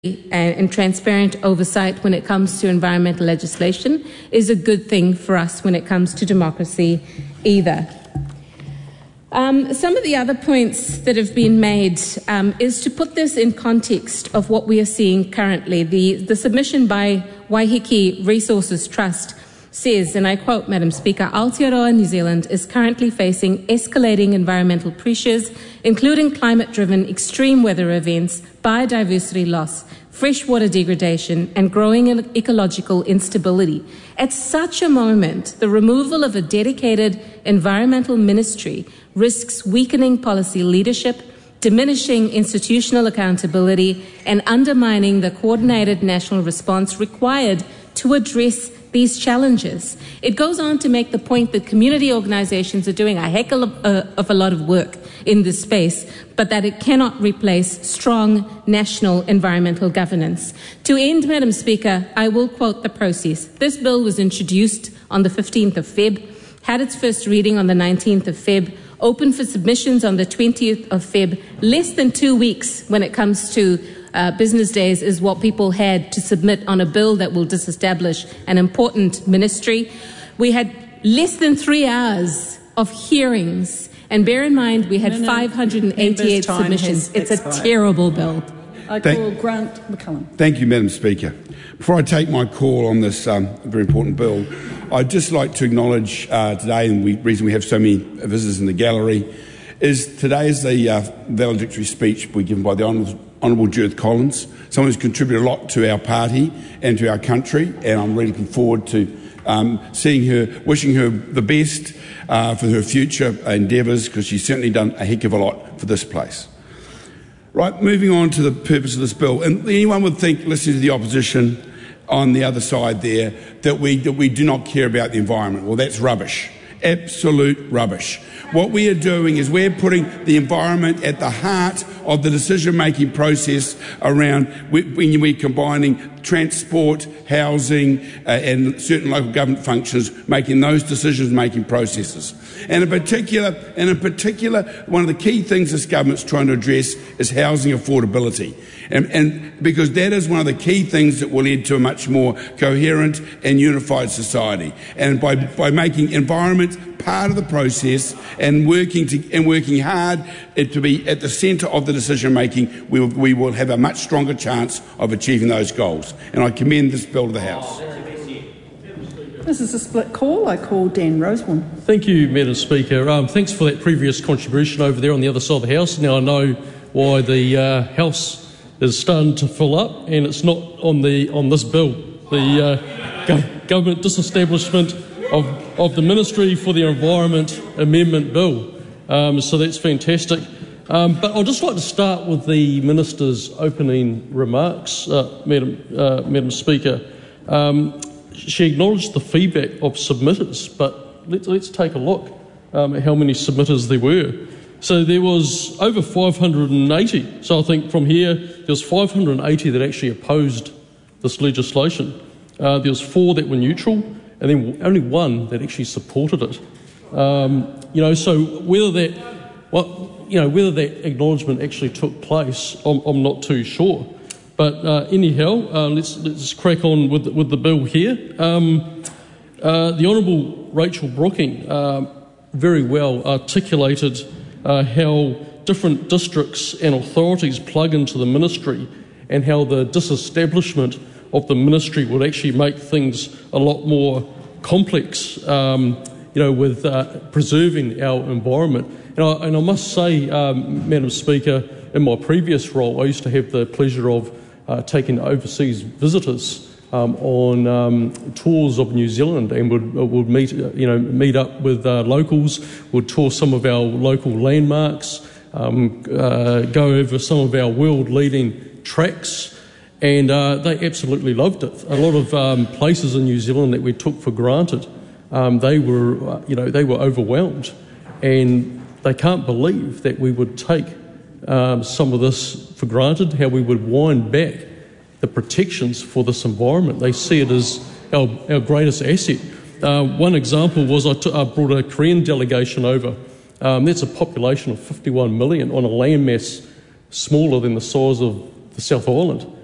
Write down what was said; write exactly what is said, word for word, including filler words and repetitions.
and, and transparent oversight when it comes to environmental legislation is a good thing for us when it comes to democracy either. Um, some of the other points that have been made um, is to put this in context of what we are seeing currently. The, the submission by Waiheke Resources Trust says, and I quote, Madam Speaker, Aotearoa New Zealand is currently facing escalating environmental pressures, including climate-driven extreme weather events, biodiversity loss, freshwater degradation, and growing ecological instability. At such a moment, the removal of a dedicated environmental ministry risks weakening policy leadership, diminishing institutional accountability, and undermining the coordinated national response required to address these challenges. It goes on to make the point that community organisations are doing a heck of a lot of work in this space, but that it cannot replace strong national environmental governance. To end, Madam Speaker, I will quote the process. This bill was introduced on the fifteenth of February, had its first reading on the nineteenth of February, opened for submissions on the twentieth of February. Less than two weeks when it comes to Uh, business days is what people had to submit on a bill that will disestablish an important ministry. We had less than three hours of hearings, and bear in mind we had no, no, five hundred eighty-eight submissions. It's expired. A terrible bill. I call thank, Grant McCullum. Thank you, Madam Speaker. Before I take my call on this um, very important bill, I'd just like to acknowledge uh, today, and the reason we have so many visitors in the gallery, is today is the uh, valedictory speech we given by the Honourable Honourable Judith Collins, someone who's contributed a lot to our party and to our country, and I'm really looking forward to um, seeing her, wishing her the best uh, for her future endeavours, because she's certainly done a heck of a lot for this place. Right, moving on to the purpose of this bill, and anyone would think, listening to the opposition on the other side there, that we, that we do not care about the environment. Well, that's rubbish. Absolute rubbish. What we are doing is we're putting the environment at the heart of the decision-making process around when we're combining transport, housing uh, and certain local government functions, making those decision-making processes. And in particular, and in particular, one of the key things this government's trying to address is housing affordability. And, and because that is one of the key things that will lead to a much more coherent and unified society. And by, by making environment part of the process and working to, and working hard to be at the centre of the decision making, we will, we will have a much stronger chance of achieving those goals. And I commend this bill to the House. This is a split call. I call Dan Rosewarne. Thank you, Madam Speaker. Um, thanks for that previous contribution over there on the other side of the House. Now I know why the uh, House is starting to fill up, and it's not on the on this bill. The uh, go- government disestablishment of of the Ministry for the Environment Amendment Bill. Um, so that's fantastic. Um, but I'd just like to start with the Minister's opening remarks, uh, Madam uh, Madam Speaker. Um, she acknowledged the feedback of submitters, but let's let's take a look um, at how many submitters there were. So there was over five hundred eighty. So I think from here, there was five hundred eighty that actually opposed this legislation. Uh, there was four that were neutral, and then only one that actually supported it. Um, you know, so whether that, well, you know, whether that acknowledgement actually took place, I'm, I'm not too sure. But uh, anyhow, uh, let's let's crack on with with the bill here. Um, uh, the Honourable Rachel Brooking uh, very well articulated Uh, how different districts and authorities plug into the ministry, and how the disestablishment of the ministry would actually make things a lot more complex, um, you know, with uh, preserving our environment. And I, and I must say, um, Madam Speaker, in my previous role, I used to have the pleasure of uh, taking overseas visitors Um, on um, tours of New Zealand, and would uh, would meet uh, you know meet up with uh, locals, would tour some of our local landmarks, um, uh, go over some of our world-leading tracks, and uh, they absolutely loved it. A lot of um, places in New Zealand that we took for granted, um, they were uh, you know they were overwhelmed, and they can't believe that we would take um, some of this for granted. How we would wind back the protections for this environment. They see it as our, our greatest asset. Uh, one example was I, t- I brought a Korean delegation over. Um, that's a population of fifty-one million on a landmass smaller than the size of the South Island.